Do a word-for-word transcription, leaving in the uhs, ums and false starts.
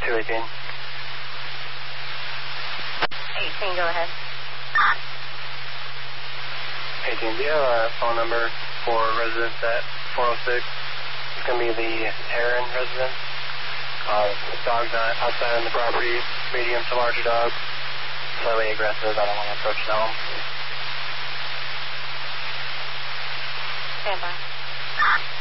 two eighteen. eighteen, go ahead. eighteen, do you have a phone number for residents at four oh six? It's going to be the Heron residence. Uh, the dog's not outside on the property, medium to larger dog. Slightly aggressive, I don't want to approach the home. Stand by.